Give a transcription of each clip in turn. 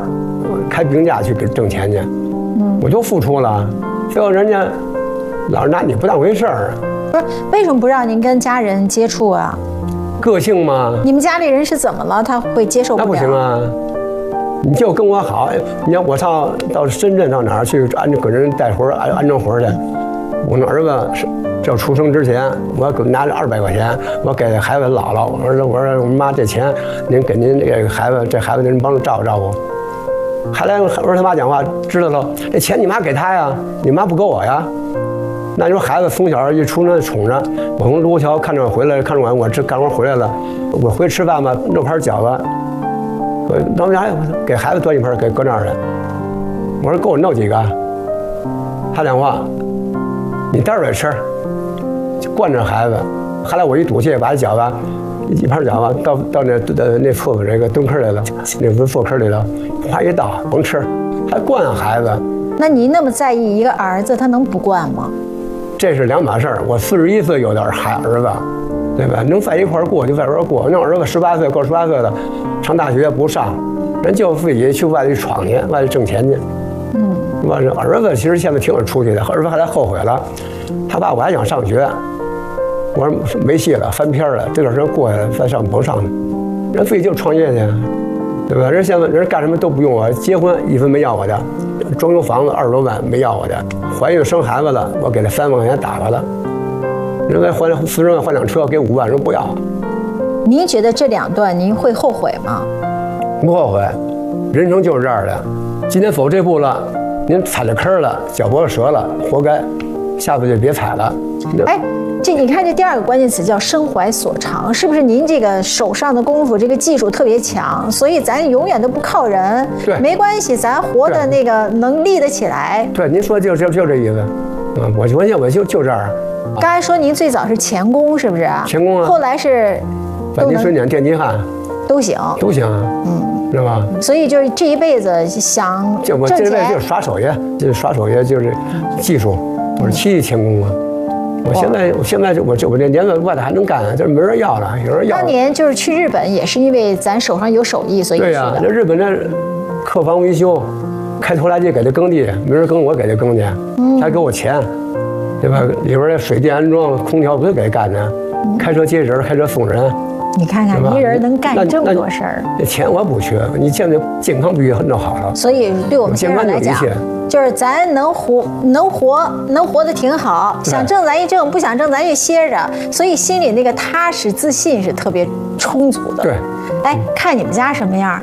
开病假去给挣钱去，我都付出了，最后人家老是拿你不当回事儿。 不是，为什么不让您跟家人接触啊？ 个性嘛。 你们家里人是怎么了？他会接受不了？ 那不行啊！你就跟我好，你看我到深圳到哪儿去给人带活安装活去，我那儿子这要出生之前，我拿着200块钱，我给孩子姥姥，我说我妈这钱您给您这个孩子，这孩子您帮着照顾照顾。后来我说他妈讲话知道了，这钱你妈给他呀，你妈不给我呀。那你说孩子从小一出生宠着，我从卢沟桥看着我回来，看着我这干活回来了，我回去吃饭吧，弄盘饺子，我当时还给孩子端一盘给搁那儿了。我说给我弄几个，他讲话，你待会儿也吃，就惯着孩子。后来我一赌气，把饺子一盘饺子到那厕所这个蹲坑里了，那蹲坐坑里头，哗一倒甭吃，还惯孩子。 那你那么在意一个儿子，他能不惯吗？ 这是两码事儿。我41岁有点孩儿子，对吧？能在一块儿过就在一块儿过。那儿子18岁，够18岁了，上大学不上，人就自己去外地闯去，外地挣钱去。完了，儿子其实现在挺有出息的，儿子还来后悔了。他爸我还想上学，我说没戏了，翻篇了，这段时间过去了，再上甭上了。人自己就创业去，对吧？人现在人干什么都不用我，结婚1分没要我的，装修房子20多万没要我的，怀孕生孩子了，我给他3万块钱打发了。人家换40万换辆车，给5万，人不要。 您觉得这2段您会后悔吗？ 不后悔，人生就是这样的。今天走这步了，您踩了坑了，脚脖子折了，活该，下次就别踩了。 哎，这你看这第2个关键词叫身怀所长，是不是您这个手上的功夫，这个技术特别强，所以咱永远都不靠人。 对， 没关系，咱活的那个能立得起来。 对，您说就这意思。我就这样。 刚才说您最早是钳工，是不是？ 钳工啊。 后来是反击水碾电击焊都行。 都行。是吧？ 所以就是这一辈子想就我这辈子就是耍手艺，就是耍手艺，就是技术，我是漆器钳工啊。我现在我这年龄外头还能干，就是没人要了，有人要。 当年就是去日本，也是因为咱手上有手艺，所以去的。 对呀，那日本那客房维修，开拖拉机给他耕地，没人耕我给他耕去，他给我钱，对吧？里边的水电安装、空调不是给他干的，开车接人，开车送人。 你看看，一人能干这么多事儿。 这钱我不缺，你现在健康必须弄好了。 所以对我们先生来讲，就是咱能活得挺好，想挣咱一挣，不想挣咱就歇着，所以心里那个踏实自信是特别充足的。 对， 哎，看你们家什么样？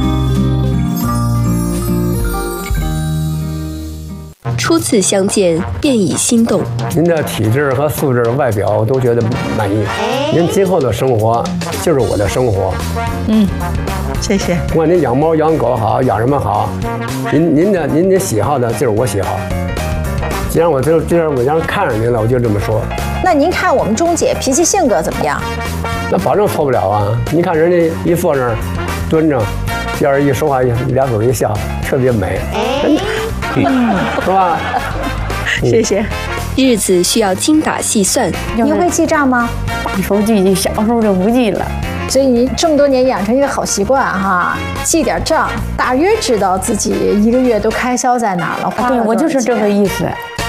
初次相见便已心动。 您的体质和素质、外表都觉得满意。您今后的生活就是我的生活。 谢谢。 不管您养猫、养狗好，养什么好，您的喜好呢，就是我喜好。既然我看上您了，我就这么说。 那您看我们钟姐脾气性格怎么样？ 那保证错不了啊！您看人家一坐那儿蹲着，要是一说话两口一笑，特别美，真的。是吧？ 谢谢。 日子需要精打细算。 您会记账吗？ 大手记，小时候就不记了。 所以您这么多年养成一个好习惯哈，记点账，大约知道自己1个月都开销在哪儿了。 对，我就是这个意思。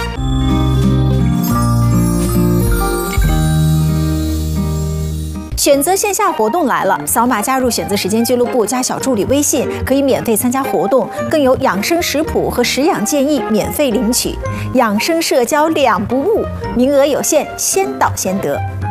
选择线下活动来了，扫码加入选择时间俱乐部，加小助理微信，可以免费参加活动，更有养生食谱和食养建议免费领取，养生社交2不误，名额有限，先到先得。